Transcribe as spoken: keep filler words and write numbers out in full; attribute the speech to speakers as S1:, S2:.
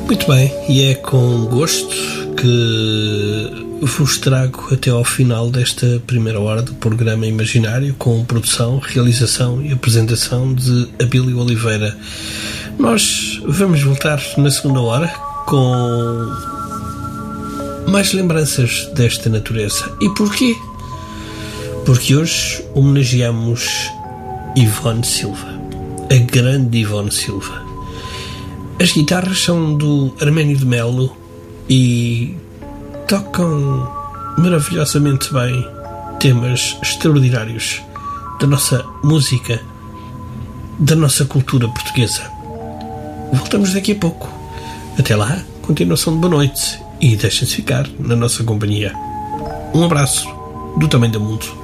S1: Muito bem, e é com gosto que vos trago até ao final desta primeira hora do programa Imaginário, com produção, realização e apresentação de Abílio Oliveira. Nós vamos voltar na segunda hora com mais lembranças desta natureza. E porquê? Porque hoje homenageamos Ivone Silva, a grande Ivone Silva. As guitarras são do Arménio de Melo e tocam maravilhosamente bem temas extraordinários da nossa música, da nossa cultura portuguesa. Voltamos daqui a pouco. Até lá, continuação de boa noite e deixem-se ficar na nossa companhia. Um abraço do tamanho do mundo.